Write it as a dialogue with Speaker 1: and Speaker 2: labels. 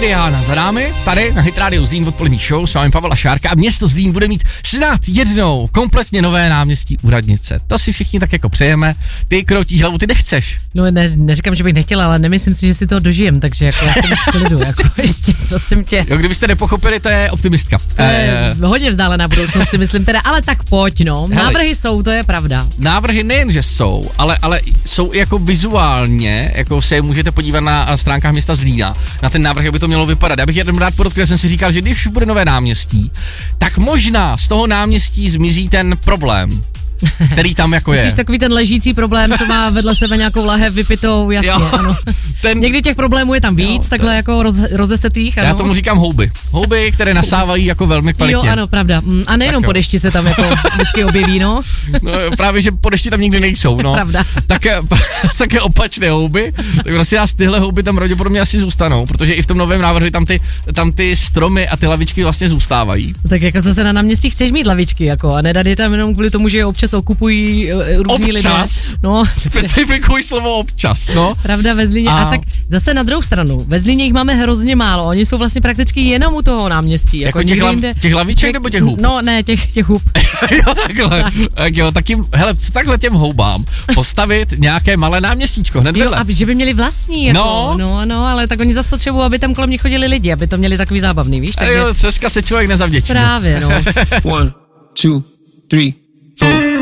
Speaker 1: Rihanna za námi, tady na Hit Radio Zlín odpolední show, s vámi Pavel a Šárka a město Zlín bude mít snad jednou kompletně nové náměstí u radnice. To si všichni tak jako přejeme, ty kroutíš hlavu, ty nechceš.
Speaker 2: No neříkám, že bych nechtěla, ale nemyslím si, že si to dožijem, takže jako já jsem v klidu, jako ještě, prosím tě.
Speaker 1: Jo, kdybyste nepochopili, to je optimistka.
Speaker 2: To je hodně vzdálená budoucnosti, myslím teda, ale tak pojď no, návrhy jsou, to je pravda.
Speaker 1: Návrhy nejenže jsou, ale jsou i jako vizuálně, jako se můžete podívat na stránkách města Zlína, na ten návrh, jak by to mělo vypadat. Já bych jenom rád podotkl, jsem si říkal, že když už bude nové náměstí, tak možná z toho náměstí zmizí ten problém, který tam jako je.
Speaker 2: Myslíš takový ten ležící problém, co má vedle sebe nějakou lahev vypitou, jasně, jo, ano. Někdy těch problémů je tam víc, takhle jako rozesetých, ano.
Speaker 1: Já tomu říkám houby. Houby, které nasávají jako velmi kvalitně.
Speaker 2: Jo, ano, pravda. A nejenom po dešti se tam jako vždycky objeví, no.
Speaker 1: No právě, že po dešti tam nikdy nejsou, no.
Speaker 2: Pravda.
Speaker 1: Také opačné houby, tak prostě tyhle houby tam pravděpodobně asi zůstanou, protože i v tom novém návrhu tam ty stromy a ty lavičky vlastně zůstávají.
Speaker 2: Tak jako zase na náměstí chceš mít lavičky, jako, a nedat je tam jenom kvůli tomu, že občas okupují různí lidé.
Speaker 1: No. Specifikuj slovo občas, no.
Speaker 2: Pravda, ve Zlíně. A tak zase na druhou stranu, ve Zlíně jich máme hrozně málo, oni jsou vlastně prakticky jenom u toho náměstí.
Speaker 1: Jako těch laviček nebo těch hub?
Speaker 2: No ne, těch hub.
Speaker 1: Jo, takhle. Tak jo, tak jim, hele, co takhle těm houbám postavit nějaké malé náměstíčko hned vedle.
Speaker 2: Jo, že by měli vlastní, jako, no, ale tak oni zase potřebují, aby tam kolem nich chodili lidi, aby to měli takový zábavný, víš? Takže
Speaker 1: jo, dneska se člověk nezavděčí.
Speaker 2: Právě, no.
Speaker 3: 1, 2, 3, 4